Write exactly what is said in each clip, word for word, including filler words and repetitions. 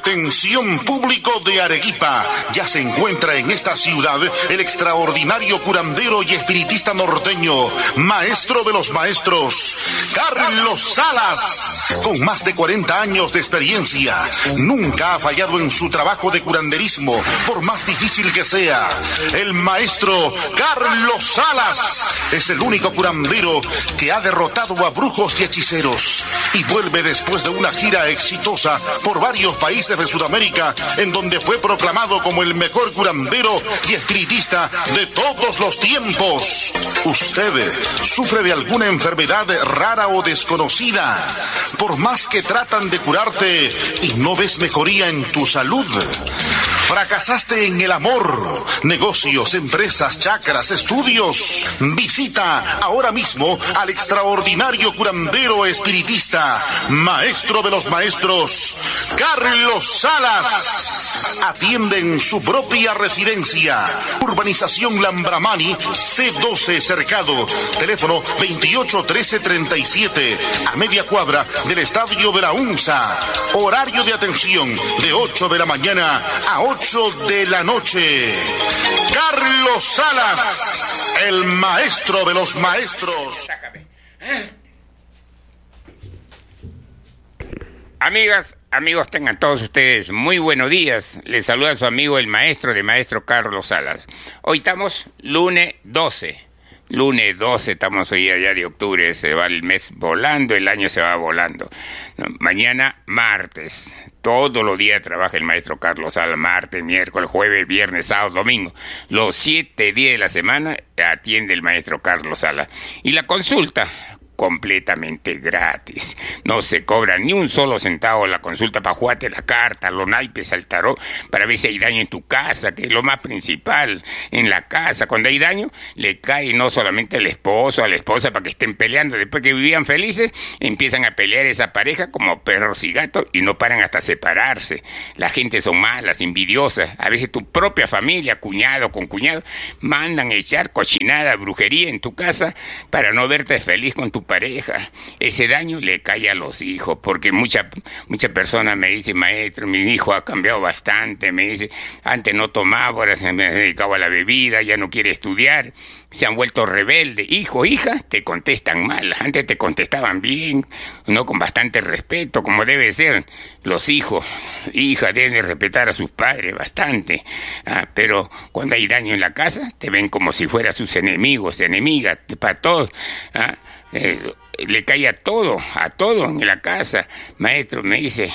Atención público de Arequipa, ya se encuentra en esta ciudad el extraordinario curandero y espiritista norteño, maestro de los maestros, Carlos Salas. Con más de cuarenta años de experiencia, nunca ha fallado en su trabajo de curanderismo, por más difícil que sea. El maestro Carlos Salas es el único curandero que ha derrotado a brujos y hechiceros y vuelve después de una gira exitosa por varios países de Sudamérica, en donde fue proclamado como el mejor curandero y espiritista de todos los tiempos. ¿Usted sufre de alguna enfermedad rara o desconocida? Por más que tratan de curarte y no ves mejoría en tu salud. ¿Fracasaste en el amor, negocios, empresas, chakras, estudios? Visita ahora mismo al extraordinario curandero espiritista, maestro de los maestros, Carlos Salas. Atiende en su propia residencia. Urbanización Lambramani, C doce Cercado. Teléfono veintiocho trece treinta y siete, a media cuadra del Estadio de la UNSA. Horario de atención de ocho de la mañana a ocho de la noche. Carlos Salas, el maestro de los maestros. Amigas, amigos, tengan todos ustedes muy buenos días. Les saluda su amigo el maestro de maestro Carlos Salas. Hoy estamos lunes doce. Lunes doce, estamos hoy allá de octubre, se va el mes volando, el año se va volando. No, mañana martes, todos los días trabaja el maestro Carlos Salas, martes, miércoles, jueves, viernes, sábado, domingo. Los siete días de la semana atiende el maestro Carlos Salas. Y la consulta, completamente gratis. No se cobra ni un solo centavo la consulta para jugarte la carta, los naipes al tarot, para ver si hay daño en tu casa, que es lo más principal. En la casa, cuando hay daño, le cae no solamente al esposo, a la esposa, para que estén peleando. Después que vivían felices, empiezan a pelear esa pareja como perros y gatos y no paran hasta separarse. La gente son malas, envidiosas. A veces tu propia familia, cuñado con cuñado, mandan a echar cochinada, brujería en tu casa para no verte feliz con tu pareja. Ese daño le cae a los hijos, porque muchas mucha personas me dicen, maestro, mi hijo ha cambiado bastante, me dice, antes no tomaba, ahora se me dedicaba a la bebida, ya no quiere estudiar, se han vuelto rebeldes. Hijo, hija, te contestan mal, antes te contestaban bien, no, con bastante respeto, como debe ser. Los hijos, hijas, deben respetar a sus padres bastante, ah, pero cuando hay daño en la casa, te ven como si fueran sus enemigos, enemigas, para todos, ah, Eh, le cae a todo, a todo en la casa. Maestro, me dice,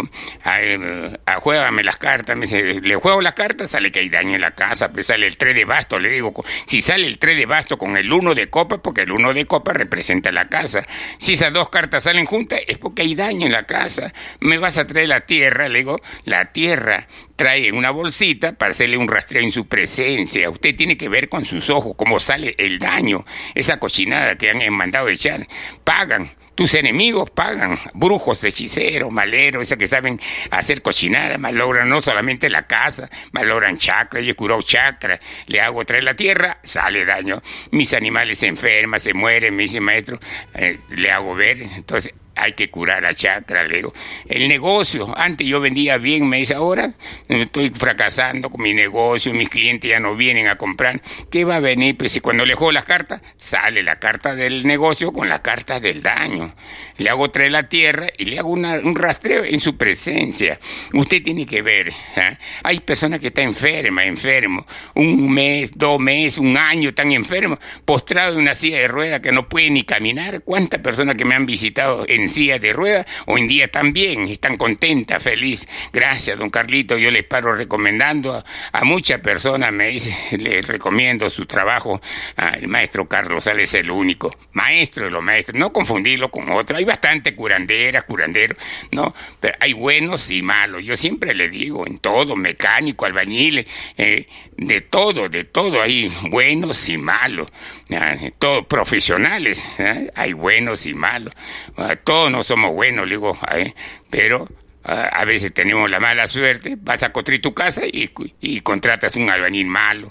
a, a, juégame las cartas, me dice, le juego las cartas, sale que hay daño en la casa, pues sale el tres de basto, le digo, si sale el tres de basto con el uno de copa, porque el uno de copa representa la casa. Si esas dos cartas salen juntas, es porque hay daño en la casa. Me vas a traer la tierra, le digo, la tierra trae una bolsita para hacerle un rastreo en su presencia. Usted tiene que ver con sus ojos cómo sale el daño, esa cochinada que han mandado echar. Pagan, tus enemigos pagan, brujos, hechiceros, maleros, esos que saben hacer cochinada, malogran no solamente la casa, malogran chakra. Yo he curado chakra, le hago traer la tierra, sale daño. Mis animales se enferman, se mueren, me dice maestro, eh, le hago ver, entonces hay que curar a chakra, le digo. El negocio, antes yo vendía bien, me dice, ahora estoy fracasando con mi negocio, mis clientes ya no vienen a comprar. ¿Qué va a venir? Pues si cuando le juego las cartas, sale la carta del negocio con la carta del daño. Le hago traer la tierra y le hago una, un rastreo en su presencia. Usted tiene que ver, ¿eh? Hay personas que están enfermas, enfermos, un mes, dos meses, un año, están enfermos, postrados en una silla de ruedas que no pueden ni caminar. ¿Cuántas personas que me han visitado en silla de ruedas hoy en día están bien, están contentas, feliz? Gracias, don Carlito, yo les paro recomendando a, a muchas personas, me dice, les recomiendo su trabajo. Ah, el maestro Carlos Salas es el único maestro de los maestros, no confundirlo con otro. Hay bastante curanderas, curanderos, no, pero hay buenos y malos. Yo siempre le digo, en todo, mecánico, albañil, eh, de todo, de todo, hay buenos y malos, eh, todos profesionales, eh, hay buenos y malos, eh, todos no somos buenos, le digo, eh, pero a veces tenemos la mala suerte, vas a construir tu casa y, y contratas un albañil malo,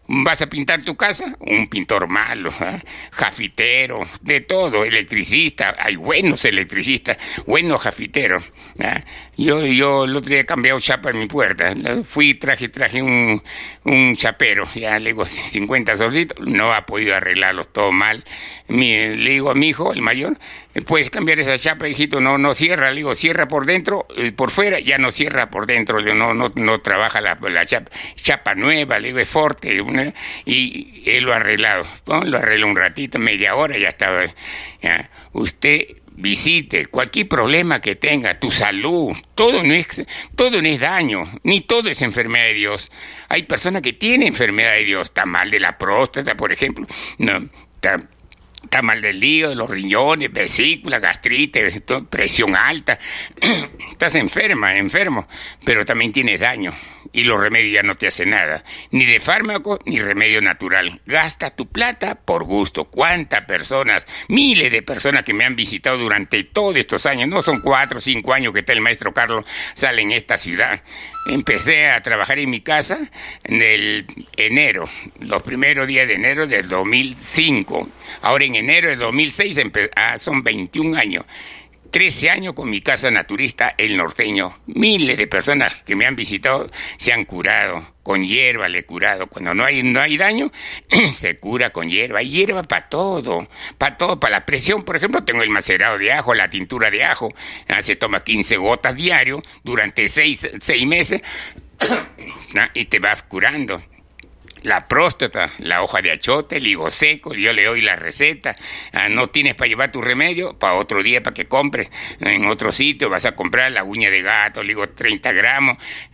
¿Vas a pintar tu casa? Un pintor malo, ¿eh? Jafitero, de todo, electricista. Hay buenos electricistas, buenos jafiteros. ¿eh? Yo, yo el otro día he cambiado chapa en mi puerta. Fui, traje, traje un, un chapero, ya le digo cincuenta solcitos, no ha podido arreglarlos, todo mal. Mi, le digo a mi hijo, el mayor, puedes cambiar esa chapa, hijito, no, no cierra, le digo, cierra por dentro, eh, por fuera, ya no cierra por dentro, le digo, no, no, no trabaja la, la chapa, chapa nueva, le digo, es fuerte, una, y él lo ha arreglado, ¿no? Lo arregló un ratito, media hora, ya estaba, ya. Usted visite cualquier problema que tenga, tu salud, todo no es, todo no es daño, ni todo es enfermedad de Dios. Hay personas que tienen enfermedad de Dios, está mal de la próstata, por ejemplo, no, está, está mal del hígado, los riñones, vesícula, gastritis, presión alta, estás enferma, enfermo, pero también tienes daño. Y los remedios ya no te hacen nada, ni de fármaco ni remedio natural. Gasta tu plata por gusto. ¿Cuántas personas, miles de personas que me han visitado durante todos estos años, no son cuatro o cinco años que está el maestro Carlos Sala en esta ciudad? Empecé a trabajar en mi casa en el enero, los primeros días de enero del dos mil cinco. Ahora en enero del dos mil seis empe- ah, son veintiún años. trece años con mi casa naturista El Norteño. Miles de personas que me han visitado se han curado. Con hierba le he curado. Cuando no hay, no hay daño, se cura con hierba. Hay hierba para todo. Para todo. Para la presión, por ejemplo, tengo el macerado de ajo, la tintura de ajo. Ah, se toma quince gotas diario durante seis, seis meses ah, y te vas curando. La próstata, la hoja de achote, el higo seco, yo le doy la receta. Ah, no tienes para llevar tu remedio, para otro día, para que compres. En otro sitio vas a comprar la uña de gato, le digo treinta gramos,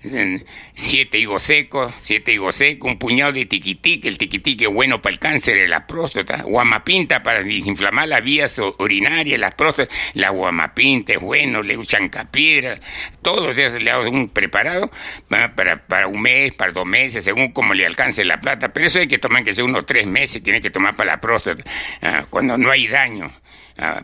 siete higos secos, siete higos secos, un puñado de tiquitique, el tiquitique es bueno para el cáncer de la próstata, guamapinta para desinflamar las vías urinarias, las próstatas, la guamapinta es bueno, le digo chancapiedra, todos los días le hago un preparado para, para un mes, para dos meses, según como le alcance la plata, pero eso hay que tomar que sea unos tres meses, tiene que tomar para la próstata, ah, cuando no hay daño, ah,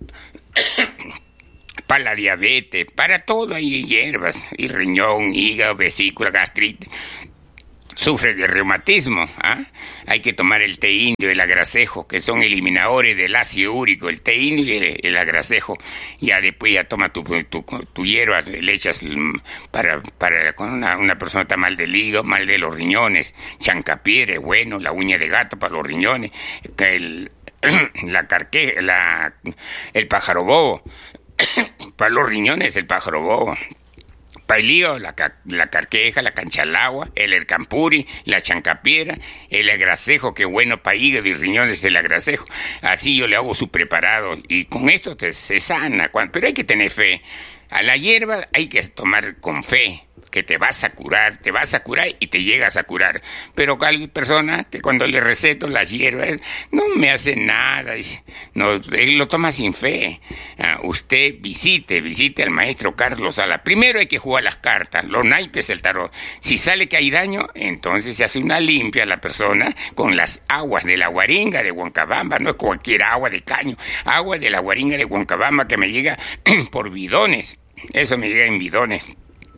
para la diabetes, para todo hay hierbas, y riñón, hígado, vesícula, gastritis. Sufre de reumatismo, ¿ah? Hay que tomar el té indio, el agracejo, que son eliminadores del ácido úrico, el té indio y el, el agracejo. Ya después ya toma tu, tu, tu hierba, le echas para, para con una, una persona está mal del hígado, mal de los riñones, chancapiedra, bueno, la uña de gato para los riñones, el, la carque, la, el pájaro bobo, para los riñones el pájaro bobo. Para el hígado, la, la carqueja, la canchalagua, el ercampuri, la chancapiedra, el agracejo, que bueno para hígado y riñones el agracejo. Así yo le hago su preparado y con esto te, se sana. Pero hay que tener fe. A la hierba hay que tomar con fe, que te vas a curar, te vas a curar y te llegas a curar. Pero hay personas que cuando le receto las hierbas, no me hace nada, dice, no, él lo toma sin fe. Ah, usted visite, visite al maestro Carlos Sala. Primero hay que jugar las cartas, los naipes, el tarot. Si sale que hay daño, entonces se hace una limpia a la persona con las aguas de la Guaringa de Huancabamba, no es cualquier agua de caño, agua de la Guaringa de Huancabamba que me llega por bidones, eso me llega en bidones.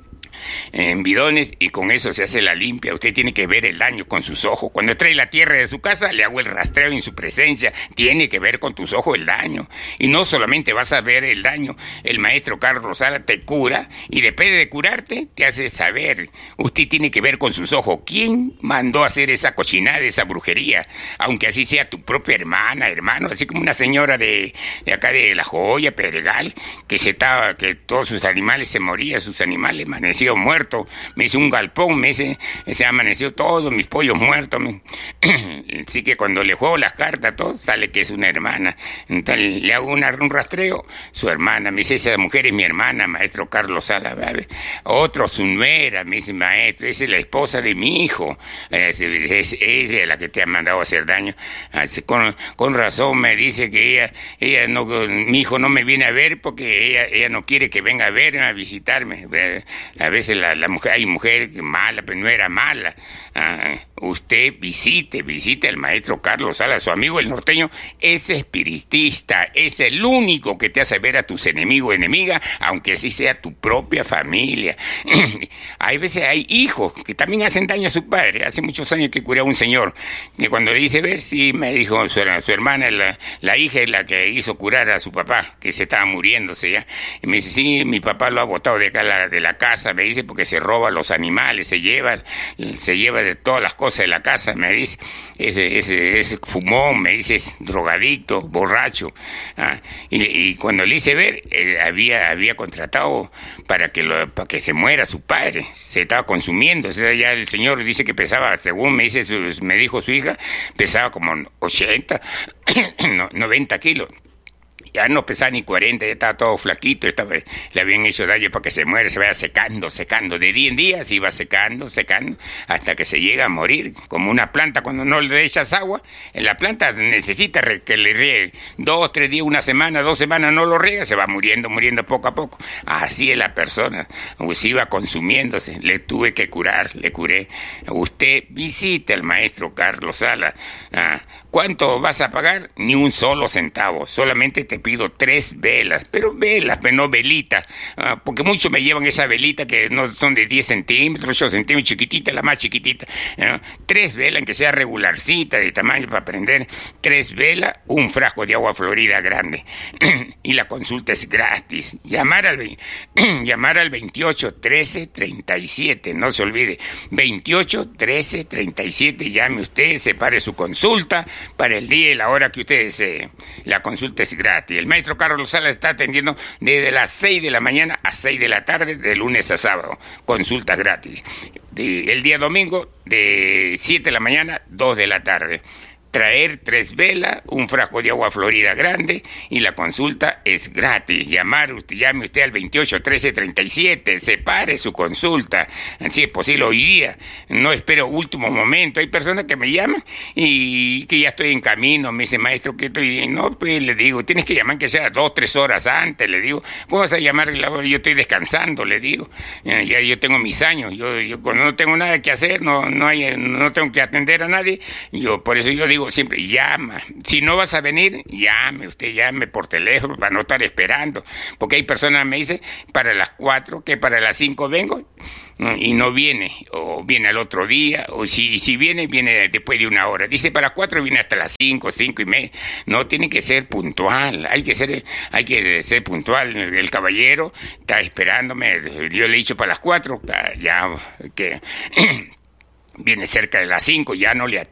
En bidones y con eso se hace la limpia. Usted tiene que ver el daño con sus ojos. Cuando trae la tierra de su casa, le hago el rastreo en su presencia. Tiene que ver con tus ojos el daño. Y no solamente vas a ver el daño, el maestro Carlos Sala te cura y después de curarte, te hace saber. Usted tiene que ver con sus ojos quién mandó a hacer esa cochinada, esa brujería. Aunque así sea tu propia hermana, hermano, así como una señora de, de acá de La Joya, Pedregal, que se estaba, que todos sus animales se morían, sus animales amanecieron muerto, me hizo un galpón, me hice, se amaneció todos mis pollos muertos. Me... Así que cuando le juego las cartas, todo sale que es una hermana. Entonces le hago una, un rastreo, su hermana, me dice, esa mujer es mi hermana, maestro Carlos Sala. Otro, su nuera, me dice, maestro, esa es la esposa de mi hijo, es, es, es ella la que te ha mandado a hacer daño. Así, con, con razón me dice que ella, ella no, mi hijo no me viene a ver porque ella, ella no quiere que venga a verme, a visitarme. A ver, veces la, la mujer, hay mujer que mala, pero no era mala. Ah, usted visite, visite al maestro Carlos Salas, su amigo el norteño, es espiritista, es el único que te hace ver a tus enemigos, enemiga, aunque así sea tu propia familia. Hay veces hay hijos que también hacen daño a su padre. Hace muchos años que curé a un señor, que cuando le dice ver, sí, me dijo su, su hermana, la, la hija es la que hizo curar a su papá, que se estaba muriéndose ya. Y me dice, sí, mi papá lo ha botado de acá la, de la casa, me dice, porque se roba los animales, se lleva, se lleva de todas las cosas de la casa, me dice, ese, ese, ese fumón, me dice, es drogadicto, borracho. Ah, y, y cuando le hice ver, eh, había, había contratado para que, lo, para que se muera su padre, se estaba consumiendo. O sea, ya el señor dice que pesaba, según me dice, su, me dijo su hija, pesaba como ochenta, noventa kilos. Ya no pesaba ni cuarenta, ya estaba todo flaquito, estaba, le habían hecho daño para que se muera, se vaya secando, secando, de día en día se iba secando, secando, hasta que se llega a morir, como una planta cuando no le echas agua, la planta necesita que le riegue, dos, tres días, una semana, dos semanas no lo riega, se va muriendo, muriendo poco a poco. Así es la persona, se iba consumiéndose, le tuve que curar, le curé. Usted visite al maestro Carlos Salas. Ah, ¿cuánto vas a pagar? Ni un solo centavo, solamente te pido tres velas, pero velas, pero no velitas, ah, porque muchos me llevan esa velita que no son de diez centímetros, ocho centímetros, chiquitita, la más chiquitita, ¿no? Tres velas, que sea regularcita de tamaño para prender, tres velas, un frasco de agua florida grande, y la consulta es gratis. Llamar al, llamar al veintiocho trece treinta y siete, no se olvide, veintiocho trece treinta y siete, llame usted, separe su consulta para el día y la hora que usted desee. La consulta es gratis. El maestro Carlos Salas está atendiendo desde las seis de la mañana a seis de la tarde, de lunes a sábado. Consultas gratis. De, el día domingo, de siete de la mañana, dos de la tarde. Traer tres velas, un frasco de agua florida grande y la consulta es gratis. Llamar, usted llame usted al veintiocho trece treinta y siete, separe su consulta, si es posible hoy día, no espero último momento. Hay personas que me llaman y que ya estoy en camino, me dice, maestro, que estoy, no, pues le digo, tienes que llamar que sea dos, tres horas antes, le digo, ¿cómo vas a llamar? Yo estoy descansando, le digo, ya yo tengo mis años, yo, yo cuando no tengo nada que hacer, no, no, hay, no tengo que atender a nadie, yo por eso yo digo, siempre llama. Si no vas a venir, llame, usted llame por teléfono para no estar esperando. Porque hay personas que me dicen, para las cuatro, que para las cinco vengo, y no viene, o viene al otro día, o si, si viene, viene después de una hora. Dice, para cuatro viene hasta las cinco, cinco y media. No, tiene que ser puntual, hay que ser, hay que ser puntual. El caballero está esperándome, yo le he dicho para las cuatro, ya que viene cerca de las cinco, ya no le atiendo.